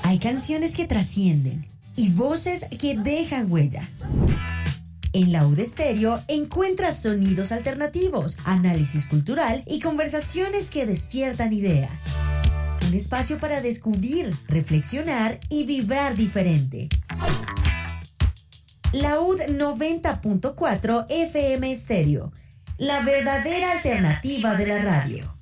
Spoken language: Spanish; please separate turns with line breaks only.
Hay canciones que trascienden y voces que dejan huella. En la UD Estéreo encuentras sonidos alternativos, análisis cultural y conversaciones que despiertan ideas. Un espacio para descubrir, reflexionar y vibrar diferente. La UD 90.4 FM Estéreo, la verdadera alternativa de la radio.